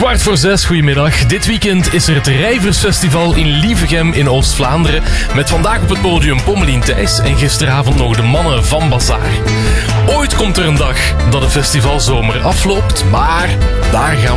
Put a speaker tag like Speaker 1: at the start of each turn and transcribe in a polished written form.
Speaker 1: 5:15, goedemiddag. Dit weekend is er het Rijversfestival in Lievegem in Oost-Vlaanderen. Met vandaag op het podium Pommelien Thijs en gisteravond nog de mannen van Bazaar. Ooit komt er een dag dat de festivalzomer afloopt, maar daar gaan